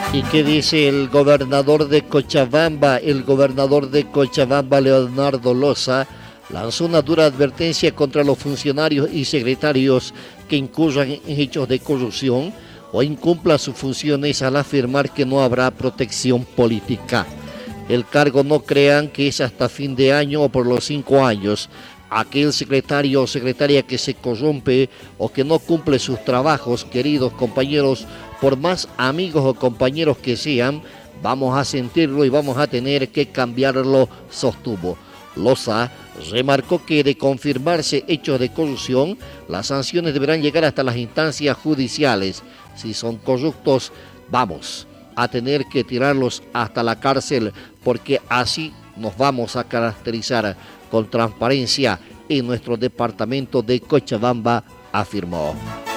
¿Y qué dice el gobernador de Cochabamba? El gobernador de Cochabamba, Leonardo Loza, lanzó una dura advertencia contra los funcionarios y secretarios que incurran en hechos de corrupción o incumplan sus funciones al afirmar que no habrá protección política. El cargo no crean que es hasta fin de año o por los 5 años. Aquel secretario o secretaria que se corrompe o que no cumple sus trabajos, queridos compañeros, por más amigos o compañeros que sean, vamos a sentirlo y vamos a tener que cambiarlo, sostuvo. Loza remarcó que de confirmarse hechos de corrupción, las sanciones deberán llegar hasta las instancias judiciales. Si son corruptos, vamos a tener que tirarlos hasta la cárcel, porque así nos vamos a caracterizar con transparencia en nuestro departamento de Cochabamba, afirmó.